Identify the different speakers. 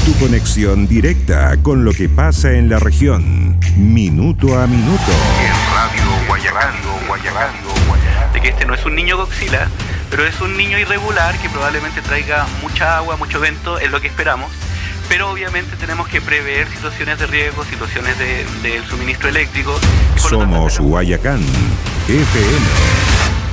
Speaker 1: Tu conexión directa con lo que pasa en la región, minuto a minuto.
Speaker 2: En Radio Guayacán. De que este no es un niño Godzilla, pero es un niño irregular que probablemente traiga mucha agua, mucho viento, es lo que esperamos. Pero obviamente tenemos que prever situaciones de riesgo, situaciones del suministro eléctrico.
Speaker 1: Somos Guayacán FM.